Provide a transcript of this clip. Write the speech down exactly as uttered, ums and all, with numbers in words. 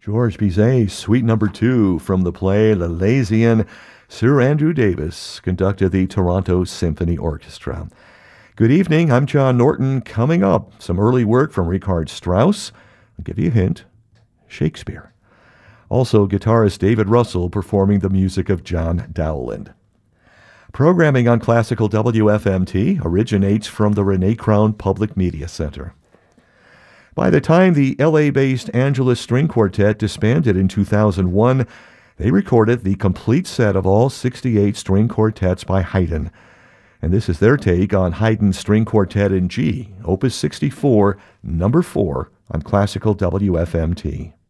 Georges Bizet, Suite Number Two from the play L'Elysian. Sir Andrew Davis conducted the Toronto Symphony Orchestra. Good evening, I'm John Norton. Coming up, some early work from Richard Strauss. I'll give you a hint, Shakespeare. Also, guitarist David Russell performing the music of John Dowland. Programming on Classical W F M T originates from the Renee Crown Public Media Center. By the time the L A-based Angelus String Quartet disbanded in two thousand one, they recorded the complete set of all sixty-eight string quartets by Haydn. And this is their take on Haydn's String Quartet in G, Opus sixty-four, number four, on Classical W F M T.